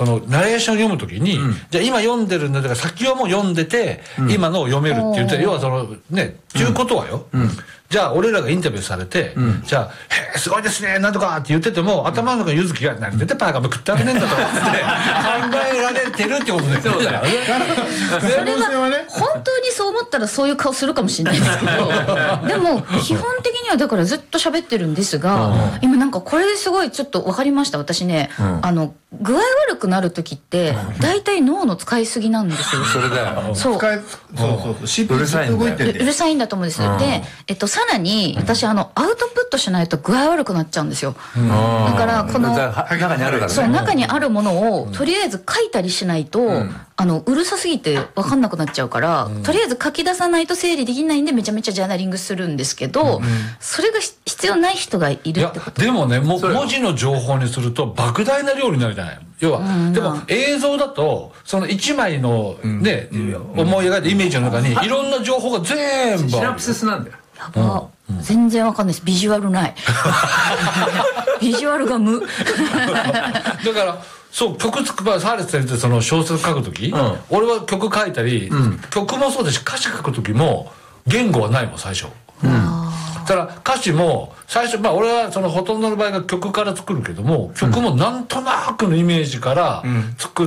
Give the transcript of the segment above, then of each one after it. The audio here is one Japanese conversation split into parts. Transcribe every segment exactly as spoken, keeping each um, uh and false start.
そのナレーションを読むときに、うん、じゃあ今読んでるんだから先をも読んでて、うん、今のを読めるって言って、要はそのねちゅうことはよ、うんうん、じゃあ俺らがインタビューされて、うん、じゃあ「へえすごいですねなんとか」って言ってても、頭の中に柚月が「何出てパーカー食ってあげねえんだ」とかって考えられてるってことですよね。 それは本当にそう思ったらそういう顔するかもしれないですけどでも基本的にはだからずっと喋ってるんですが、うん、今なんかこれですごいちょっと分かりました。私ね、うん、あの具合悪くなる時って大体脳の使いすぎなんですよ。 それだよ。 そうそうそうそう。うるさいんだよ。 うるさいんだと思うんですよ。で、えっとさらに私あのアウトプットしないと具合悪くなっちゃうんですよ。だからこの中にあるからね。 そう中にあるものをとりあえず書いたりしないと、うん、あのうるさすぎて分かんなくなっちゃうから、うん、とりあえず書き出さないと整理できないんでめちゃめちゃジャーナリングするんですけど、うん、それが必要ない人がいるってこと。 いやでもねも文字の情報にすると莫大な量になるじゃない。要は、うん、でも映像だとその一枚のね、うん、思い描いたイメージの中にいろんな情報が全部シナプシスなんだよ。 やば、うん、全然わかんないです。ビジュアルないビジュアルが無だからそう曲作るサーレス先生その小説書くとき、うん、俺は曲書いたり、うん、曲もそうだし歌詞書くときも言語はないもん最初、うん、だから歌詞も最初まあ俺はそのほとんどの場合が曲から作るけども、曲もなんとなくのイメージから作って、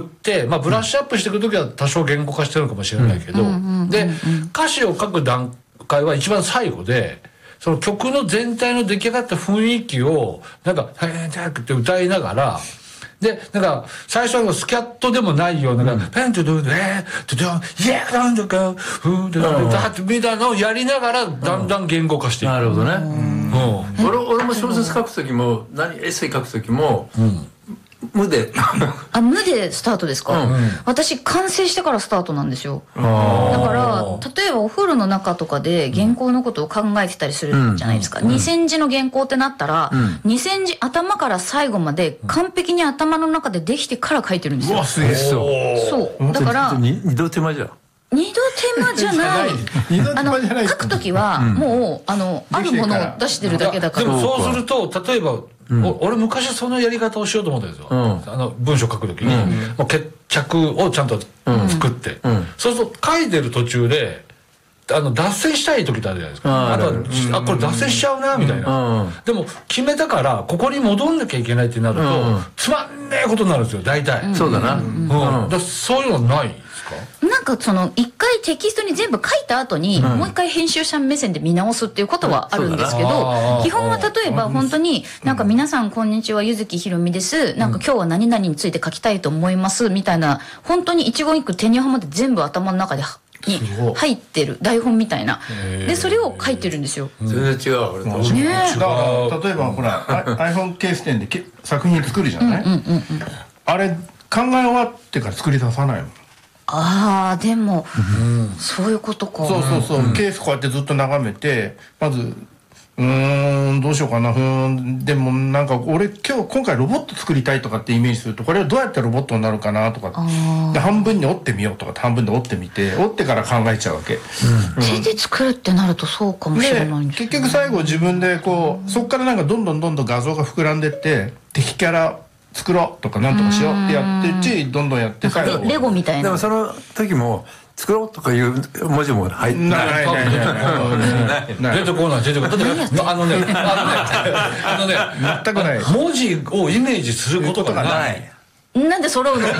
まあブラッシュアップしていくときは多少言語化してるのかもしれないけど、で歌詞を書く段階は一番最後でその曲の全体の出来上がった雰囲気をなんか「大変だ」って歌いながら。で、なんか、最初はスキャットでもないような、ペントドゥドゥ、えー、ドゥドゥ、イエー、ダンドカー、フードゥドゥ、ダッみたいなのをやりながら、だんだん言語化していく。 なるほどね。俺、俺も小説書くときも、何、エッセイ書くときも、無であ無でスタートですか、うん、私完成してからスタートなんですよ。だから例えばお風呂の中とかで原稿のことを考えてたりするじゃないですか、うん、にせんじの原稿ってなったら、うん、にせんじ頭から最後まで完璧に頭の中でできてから書いてるんですよ。 うわすげえそうそうだから二度手間じゃん。 二度手間じゃないあの書くときはもう、うん、あのあるものを出してるだけだから。 でもそうすると例えばうん、俺昔そのやり方をしようと思ったんですよ、うん、あの文章書くときに、うん、もう決着をちゃんと作って、うんうん、そうすると書いてる途中であの脱線したい時ってあるじゃないですか。あとは、うん、あこれ脱線しちゃうなみたいな、うん、でも決めたからここに戻んなきゃいけないってなると、うん、つまんねえことになるんですよ大体、 うん、そうだな、 うんうん、だそういうのないですか。 なんかその一回テキストに全部書いた後に、うん、もう一回編集者目線で見直すっていうことはあるんですけど、基本は例えば本当になんか皆さんこんにちは柚月ひろみです、なんか今日は何々について書きたいと思いますみたいな、本当に一言一句手にはまって全部頭の中でに入ってる台本みたいなでそれを書いてるんですよ。 全然違う俺とね。だから例えばほらiPhone ケース店で作品作るじゃない、あれ考え終わってから作り出さないもん。 ああでも、うん、そういうことか。 そうそうそう、うん、ケースこうやってずっと眺めてまずうーんどうしようかな、ふーんでもなんか俺今日今回ロボット作りたいとかってイメージするとこれはどうやってロボットになるかなとかで半分に折ってみようとか半分で折ってみて折ってから考えちゃうわけ、 うん、手で作るってなるとそうかもしれないんですね。結局最後自分でこうそっからなんかどんどんどんどん画像が膨らんでって敵キャラ作ろうとかなんとかしようってやってうちどんどんやって最後レゴみたいな。 でもその時も作ろうとかいう文字も入ってない。ないないないない。出てこない出てこない。あのねあのねあのね全くない。 文字をイメージすることがない。 なんで揃うの？だ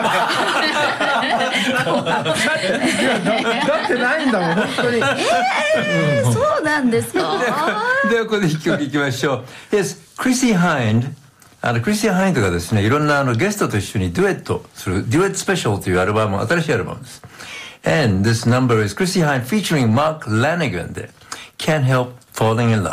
ってないんだもん本当に。 えー、そうなんですか。 ではここで一曲いきましょう。Yes, Chrissie Hynde。あのクリスティアン・ハインドがですねいろんなあのゲストと一緒にデュエットするデュエットスペシャルというアルバム新しいアルバムです。And this number is Chrissie Hynde featuring Mark Lanegan で Can't Help Falling in Love。